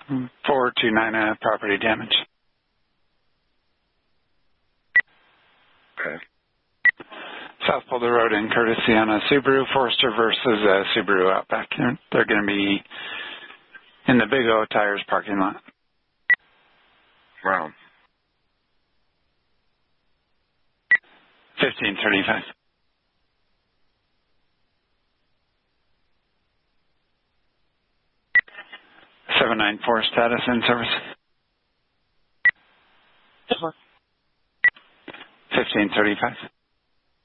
429 property damage. Okay. South Boulder Road in courtesy on a Subaru Forester versus a Subaru Outback. They're going to be in the Big O Tires parking lot. Wow. 1535. 794 status in service. 1535.